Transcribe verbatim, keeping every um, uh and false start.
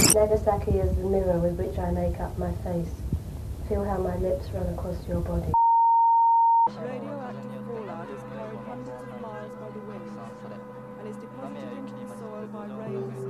Nagasaki is the mirror with which I make up my face. Feel how my lips run across your body. Radioactive fallout is carried hundreds of miles by the wind and is deposited into the soil by rains